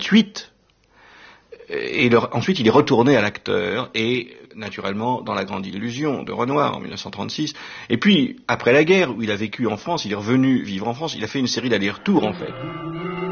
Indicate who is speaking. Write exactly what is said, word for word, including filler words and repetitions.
Speaker 1: vingt-huit. Et le, ensuite, il est retourné à l'acteur, et naturellement dans La Grande Illusion de Renoir en mille neuf cent trente-six. Et puis, après la guerre, où il a vécu en France, il est revenu vivre en France, il a fait une série d'allers-retours en fait.